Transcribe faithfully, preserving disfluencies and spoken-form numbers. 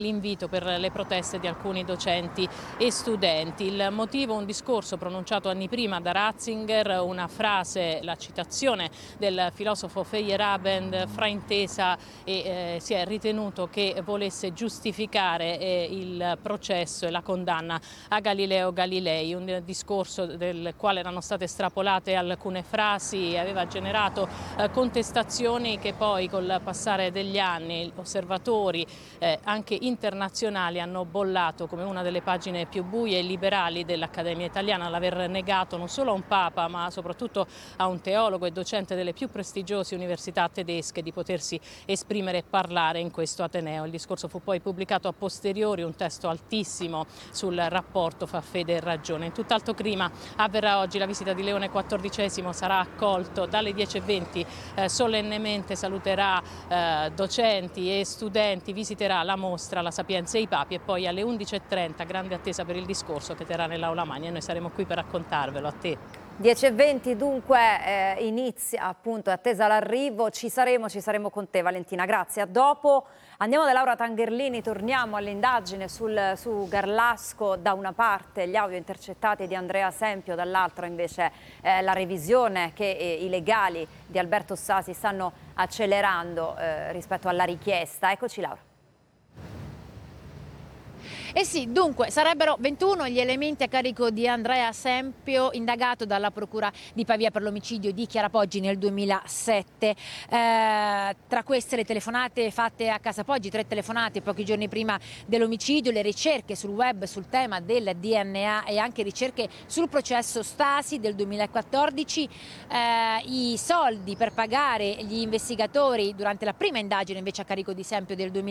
L'invito per le proteste di alcuni docenti e studenti. Il motivo, un discorso pronunciato anni prima da Ratzinger, una frase, la citazione del filosofo Feyerabend fraintesa e eh, si è ritenuto che volesse giustificare eh, il processo e la condanna a Galileo Galilei, un discorso del quale erano state estrapolate alcune frasi, aveva generato eh, contestazioni che poi col passare degli anni osservatori eh, anche internazionali hanno bollato come una delle pagine più buie e liberali dell'Accademia Italiana, l'aver negato non solo a un Papa ma soprattutto a un teologo e docente delle più prestigiose università tedesche di potersi esprimere e parlare in questo Ateneo. Il discorso fu poi pubblicato a posteriori, un testo altissimo sul rapporto fra fede e ragione. In tutt'altro clima avverrà oggi la visita di Leone quattordicesimo, sarà accolto dalle dieci e venti, eh, solennemente saluterà eh, docenti e studenti, visiterà la mostra La Sapienza e i Papi e poi alle undici e trenta grande attesa per il discorso che terrà nell'Aula Magna e noi saremo qui per raccontarvelo. A te. dieci e venti dunque eh, inizia appunto, è attesa l'arrivo, ci saremo, ci saremo con te Valentina, grazie. A dopo andiamo da Laura Tangherlini, torniamo all'indagine sul, su Garlasco, da una parte gli audio intercettati di Andrea Sempio, dall'altra invece eh, la revisione che eh, i legali di Alberto Sasi stanno accelerando eh, rispetto alla richiesta. Eccoci Laura. Eh sì, dunque sarebbero ventuno gli elementi a carico di Andrea Sempio, indagato dalla Procura di Pavia per l'omicidio di Chiara Poggi nel duemilasette. Eh, tra queste le telefonate fatte a casa Poggi, tre telefonate pochi giorni prima dell'omicidio, le ricerche sul web sul tema del D N A e anche ricerche sul processo Stasi del duemilaquattordici, eh, i soldi per pagare gli investigatori durante la prima indagine invece a carico di Sempio del duemilasette.